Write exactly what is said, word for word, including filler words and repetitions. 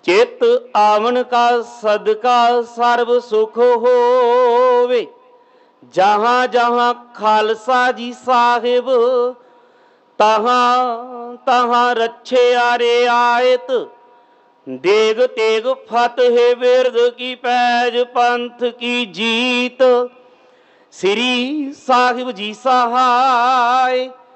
चित आवन का सदका सर्व सुख होवे। जहाँ जहाँ खालसा जी साहिब तहाँ तहाँ रच्छे आरे आयत। देग तेग फतेह बिरद की पैज पंथ की जीत। श्री साहिब जी सहाय